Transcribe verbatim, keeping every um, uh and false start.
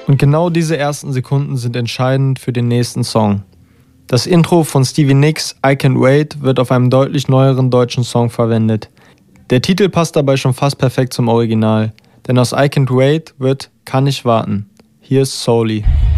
Und genau diese ersten Sekunden sind entscheidend für den nächsten Song. Das Intro von Stevie Nicks I Can't Wait wird auf einem deutlich neueren deutschen Song verwendet. Der Titel passt dabei schon fast perfekt zum Original, denn aus I Can't Wait wird Kann ich warten. Hier ist Soully.